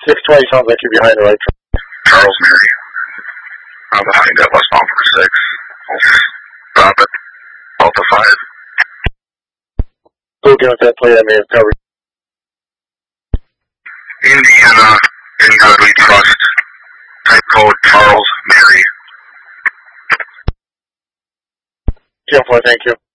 620 sounds like you're behind the right track. Charles Mary. I'm behind that westbound for 6. Stop it. Delta 5. Go again with that plate I may have covered. Indiana, in God we trust. Type code Charles Mary. 10-4, thank you.